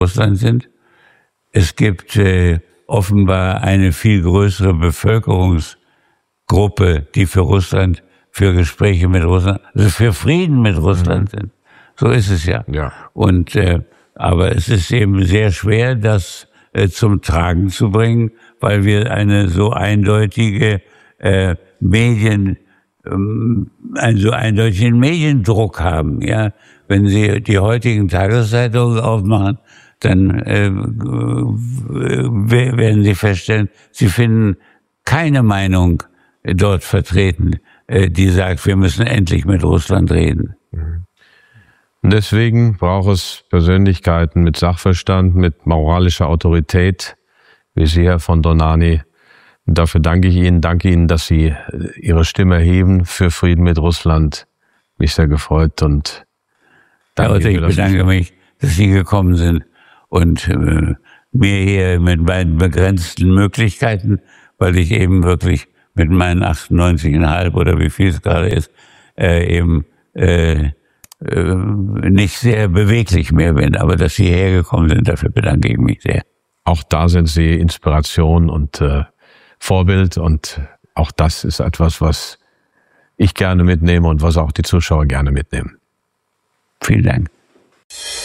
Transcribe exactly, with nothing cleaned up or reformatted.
Russland sind. Es gibt äh, offenbar eine viel größere Bevölkerungsgruppe, die für Russland, für Gespräche mit Russland, also für Frieden mit Russland mhm. sind. So ist es ja. ja. Und äh, aber es ist eben sehr schwer, das äh, zum Tragen zu bringen, weil wir eine so eindeutige äh, Medien, ähm, einen so eindeutigen Mediendruck haben. Ja, wenn Sie die heutigen Tageszeitungen aufmachen, dann äh, werden Sie feststellen, Sie finden keine Meinung dort vertreten, äh, die sagt, wir müssen endlich mit Russland reden. Mhm. Und deswegen braucht es Persönlichkeiten mit Sachverstand, mit moralischer Autorität, wie Sie, Herr von Dohnanyi. Und dafür danke ich Ihnen, danke Ihnen, dass Sie Ihre Stimme erheben für Frieden mit Russland. Mich sehr gefreut und danke. Ja, ich bedanke mich, dass Sie gekommen sind und äh, mir hier mit meinen begrenzten Möglichkeiten, weil ich eben wirklich mit meinen achtundneunzig Komma fünf oder wie viel es gerade ist, äh, eben äh, nicht sehr beweglich mehr bin, aber dass Sie hergekommen sind, dafür bedanke ich mich sehr. Auch da sind Sie Inspiration und äh, Vorbild und auch das ist etwas, was ich gerne mitnehme und was auch die Zuschauer gerne mitnehmen. Vielen Dank.